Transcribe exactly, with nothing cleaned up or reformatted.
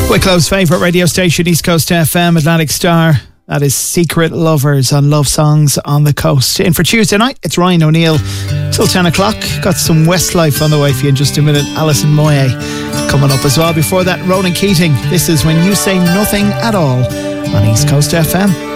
Wicklow's favourite radio station, East Coast F M, Atlantic Star. That is Secret Lovers on Love Songs on the Coast. In for Tuesday night, it's Ryan O'Neill till ten o'clock. Got some Westlife on the way for you in just a minute. Alison Moye coming up as well. Before that, Ronan Keating. This is When You Say Nothing At All on East Coast F M.